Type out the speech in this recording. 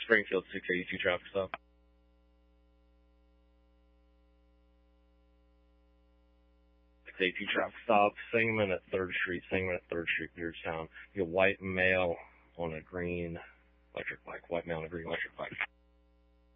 Springfield 682 traffic stop. 682 traffic stop, Sangamon at 3rd Street, Beardstown. You a white male on a green electric bike, white male on a green electric bike.